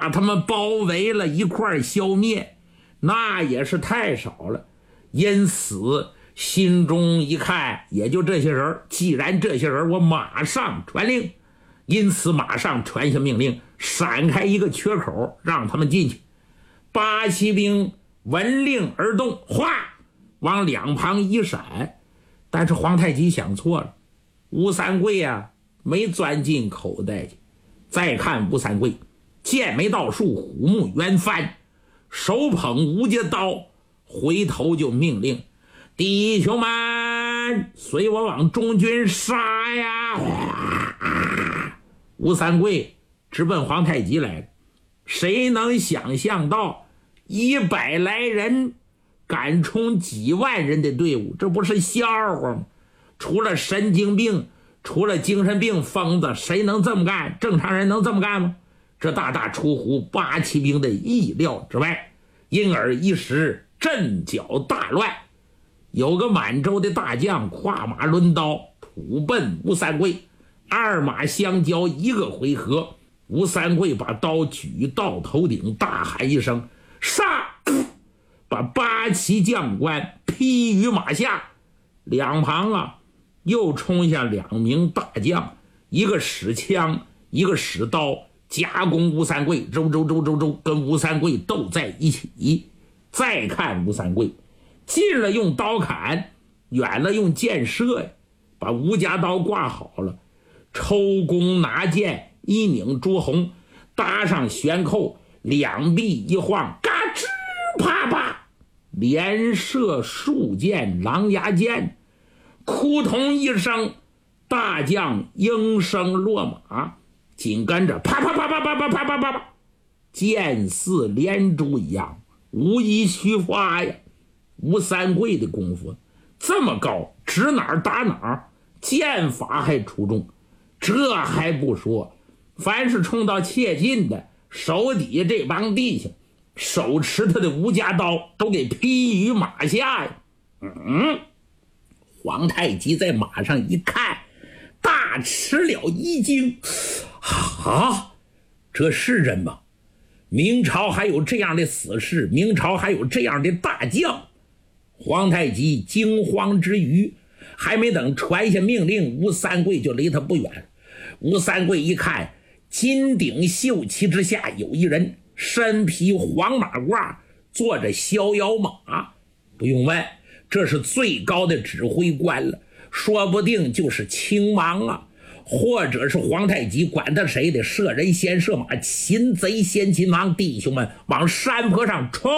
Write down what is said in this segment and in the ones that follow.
把他们包围了一块消灭，那也是太少了。因此心中一看，也就这些人，既然这些人，我马上传令。因此马上传下命令，闪开一个缺口，让他们进去。八旗兵闻令而动，哗，往两旁一闪。但是皇太极想错了，吴三桂没钻进口袋去。再看吴三桂，剑眉倒竖，虎目圆翻，手捧吴家刀，回头就命令：弟兄们，随我往中军杀呀！吴三桂直奔皇太极来了。谁能想象到100来人敢冲几万人的队伍，这不是笑话吗？除了神经病，除了精神病疯子，谁能这么干？正常人能这么干吗？这大大出乎八旗兵的意料之外，因而一时阵脚大乱。有个满洲的大将跨马抡刀扑奔吴三桂，二马相交一个回合，吴三桂把刀举到头顶，大喊一声杀，把八旗将官劈于马下。两旁又冲下2名大将，一个使枪，一个使刀，夹攻吴三桂，周，跟吴三桂斗在一起。再看吴三桂，近了用刀砍，远了用箭射，把吴家刀挂好了，抽弓拿箭，一拧朱红，搭上悬扣，两臂一晃，嘎吱啪啪，连射数箭狼牙箭。哭童一声，大将应声落马，紧跟着啪啪啪啪啪啪啪啪啪啪，箭似连珠一样，无一虚发呀。吴三桂的功夫这么高，指哪儿打哪儿，剑法还出众。这还不说，凡是冲到切近的，手底下这帮弟兄手持他的吴家刀都给劈于马下呀。皇太极在马上一看，大吃了一惊，这是人吗？明朝还有这样的死士，明朝还有这样的大将。皇太极惊慌之余，还没等传下命令，吴三桂就离他不远。吴三桂一看，金顶绣旗之下有一人，身披黄马褂，坐着逍遥马。不用问，这是最高的指挥官了，说不定就是青芒或者是皇太极管他谁的，射人先射马，擒贼先擒王。弟兄们往山坡上冲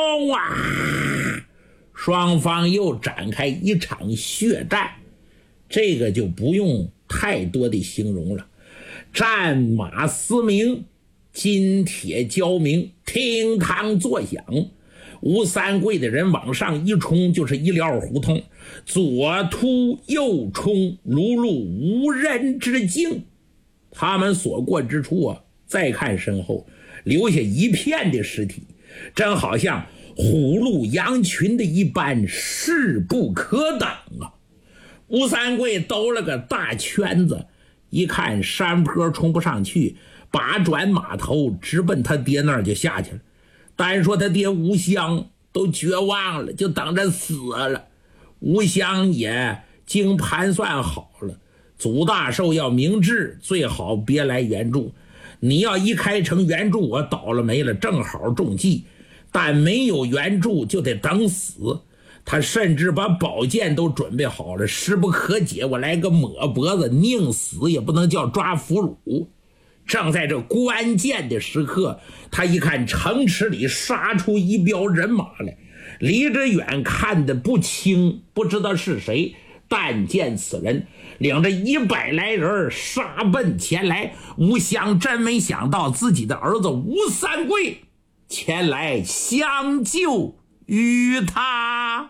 双方又展开一场血战。这个就不用太多的形容了，战马嘶鸣，金铁交鸣，厅堂作响。吴三桂的人往上一冲就是一撩胡同，左突右冲，如入无人之境。他们所过之处再看身后留下一片的尸体，真好像虎鹿羊群的一般，势不可挡吴三桂兜了个大圈子，一看山坡冲不上去，拔转马头直奔他爹那儿就下去了。单说他爹吴襄都绝望了，就等着死了。吴襄也经盘算好了，祖大寿要明智，最好别来援助。你要一开城援助，我倒了霉了，正好中计。但没有援助就得等死。他甚至把宝剑都准备好了，势不可解，我来个抹脖子，宁死也不能叫抓俘虏。正在这关键的时刻，他一看城池里杀出一彪人马来，离着远看得不清，不知道是谁，但见此人领着100来人杀奔前来。吴襄真没想到自己的儿子吴三桂前来相救于他。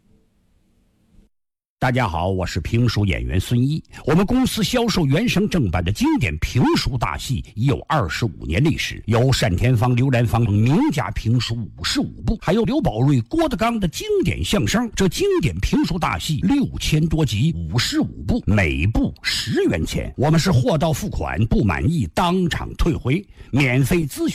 大家好，我是评书演员孙一。我们公司销售原声正版的经典评书大戏已有25年历史，有单田芳、刘兰芳名家评书55部，还有刘宝瑞、郭德纲的经典相声。这经典评书大戏6000多集，55部，每部10元钱。我们是货到付款，不满意当场退回，免费咨询。